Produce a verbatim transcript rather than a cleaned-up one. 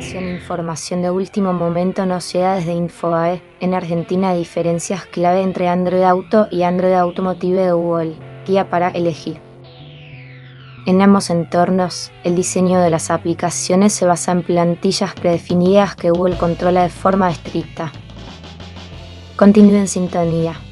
Atención, información de último momento nos llega desde Infobae. En Argentina hay diferencias clave entre Android Auto y Android Automotive de Google. Guía para elegir. En ambos entornos, el diseño de las aplicaciones se basa en plantillas predefinidas que Google controla de forma estricta. Continúe en sintonía.